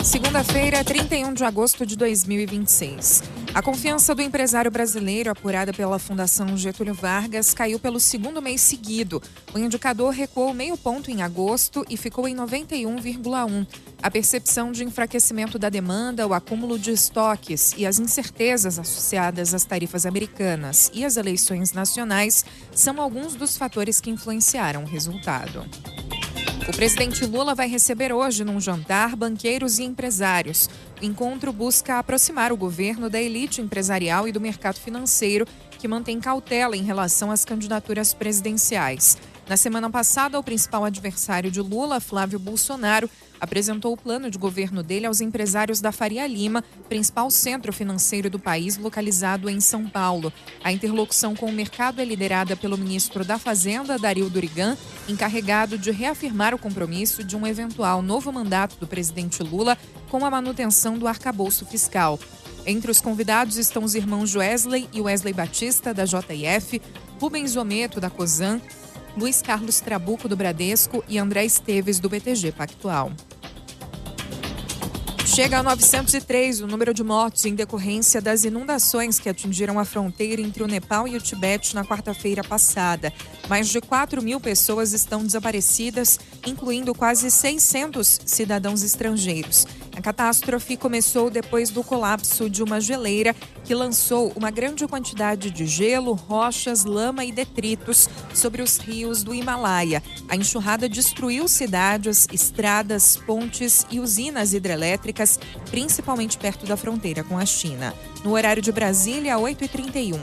Segunda-feira, 31 de agosto de 2026. A confiança do empresário brasileiro, apurada pela Fundação Getúlio Vargas, caiu pelo segundo mês seguido. O indicador recuou meio ponto em agosto e ficou em 91,1. A percepção de enfraquecimento da demanda, o acúmulo de estoques e as incertezas associadas às tarifas americanas e às eleições nacionais são alguns dos fatores que influenciaram o resultado. O presidente Lula vai receber hoje, num jantar, banqueiros e empresários. O encontro busca aproximar o governo da elite empresarial e do mercado financeiro, que mantém cautela em relação às candidaturas presidenciais. Na semana passada, o principal adversário de Lula, Flávio Bolsonaro, apresentou o plano de governo dele aos empresários da Faria Lima, principal centro financeiro do país, localizado em São Paulo. A interlocução com o mercado é liderada pelo ministro da Fazenda, Dario Durigan, encarregado de reafirmar o compromisso de um eventual novo mandato do presidente Lula com a manutenção do arcabouço fiscal. Entre os convidados estão os irmãos Wesley e Wesley Batista, da JF, Rubens Ometo, da COSAN, Luiz Carlos Trabuco, do Bradesco, e André Esteves, do BTG Pactual. Chega a 903 o número de mortos em decorrência das inundações que atingiram a fronteira entre o Nepal e o Tibete na quarta-feira passada. Mais de 4.000 pessoas estão desaparecidas, incluindo quase 600 cidadãos estrangeiros. A catástrofe começou depois do colapso de uma geleira que lançou uma grande quantidade de gelo, rochas, lama e detritos sobre os rios do Himalaia. A enxurrada destruiu cidades, estradas, pontes e usinas hidrelétricas, principalmente perto da fronteira com a China. No horário de Brasília, 8h31.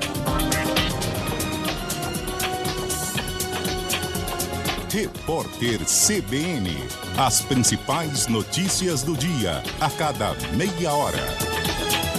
Repórter CBN. As principais notícias do dia, a cada meia hora.